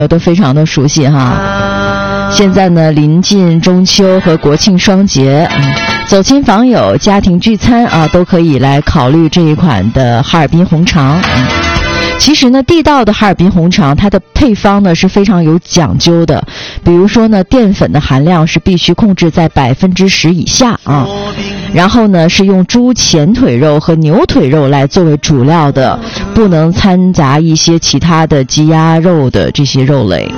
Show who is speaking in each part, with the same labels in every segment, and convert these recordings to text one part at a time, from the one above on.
Speaker 1: 都非常的熟悉哈。现在呢，临近中秋和国庆双节，走亲访友、家庭聚餐啊，都可以来考虑这一款的哈尔滨红肠。其实呢，地道的哈尔滨红肠，它的配方呢是非常有讲究的。比如说呢，淀粉的含量是必须控制在10%以下啊。然后呢，是用猪前腿肉和牛腿肉来作为主料的，不能掺杂一些其他的鸡鸭肉的这些肉类。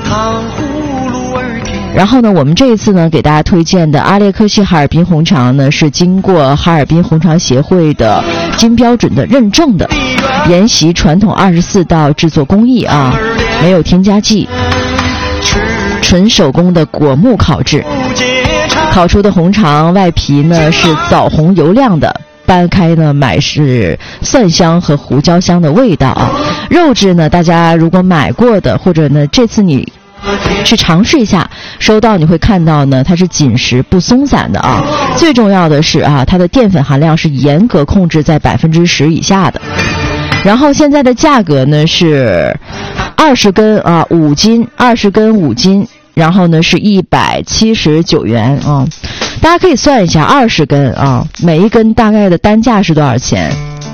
Speaker 1: 然后呢，我们这一次呢给大家推荐的阿列克西哈尔滨红肠呢，是经过哈尔滨红肠协会的金标准的认证的，沿袭传统24道制作工艺啊，没有添加剂，纯手工的果木烤制，烤出的红肠外皮呢是枣红油亮的，掰开呢买是蒜香和胡椒香的味道啊。肉质呢，大家如果买过的，或者呢这次你去尝试一下，收到你会看到呢，它是紧实不松散的啊。最重要的是啊，它的淀粉含量是严格控制在10%以下的。然后现在的价格呢是20根啊5斤，20根5斤，然后呢是179元啊。大家可以算一下，20根啊，每一根大概的单价是多少钱？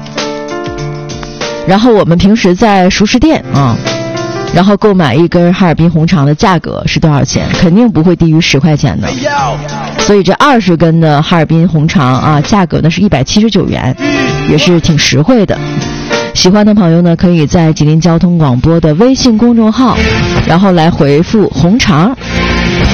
Speaker 1: 然后我们平时在熟食店啊。然后购买一根哈尔滨红肠的价格是多少钱？肯定不会低于10块钱的。所以这20根的哈尔滨红肠啊，价格呢是179元，也是挺实惠的。喜欢的朋友呢，可以在吉林交通广播的微信公众号，然后来回复红肠。